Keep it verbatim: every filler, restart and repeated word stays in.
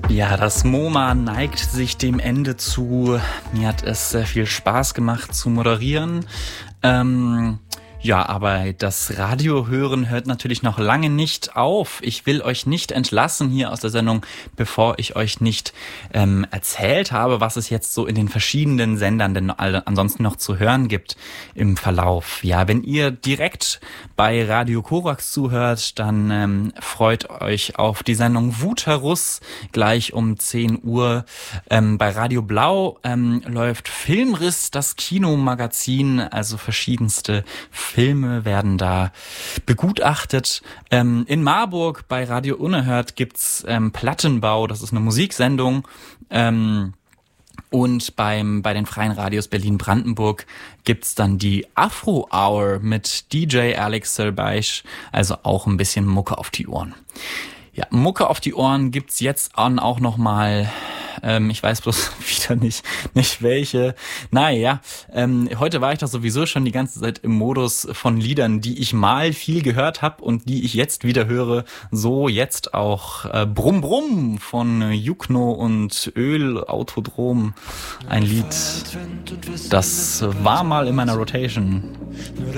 Ja, das MoMA neigt sich dem Ende zu. Mir hat es sehr viel Spaß gemacht zu moderieren. Ähm, ja, aber das Radiohören hört natürlich noch lange nicht auf. Ich will euch nicht entlassen hier aus der Sendung, bevor ich euch nicht ähm, erzählt habe, was es jetzt so in den verschiedenen Sendern denn alle ansonsten noch zu hören gibt im Verlauf. Ja, wenn ihr direkt bei Radio Korax zuhört, dann ähm, freut euch auf die Sendung Wutherus gleich um zehn Uhr. Ähm, bei Radio Blau ähm, läuft Filmriss, das Kinomagazin, also verschiedenste Filme werden da begutachtet. Ähm, in Marburg bei Radio Unerhört gibt's ähm, Plattenbau, das ist eine Musiksendung. Ähm, und beim bei den Freien Radios Berlin-Brandenburg gibt's dann die Afro Hour mit D J Alex Selbeich, also auch ein bisschen Mucke auf die Ohren. Ja, Mucke auf die Ohren gibt's jetzt an auch noch mal. Ähm, ich weiß bloß wieder nicht, nicht welche. Naja, ähm, heute war ich doch sowieso schon die ganze Zeit im Modus von Liedern, die ich mal viel gehört habe und die ich jetzt wieder höre. So jetzt auch äh, Brumm Brumm von Jukno und Öl Autodrom. Ein Lied, das war mal in meiner Rotation.